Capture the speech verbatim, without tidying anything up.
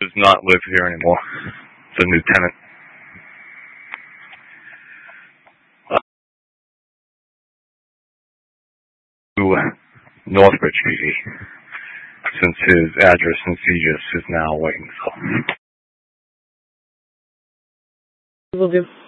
does not live here anymore. It's a new tenant. Uh, to Northbridge P D, since his address in Cegis is now Whitingville. Will do.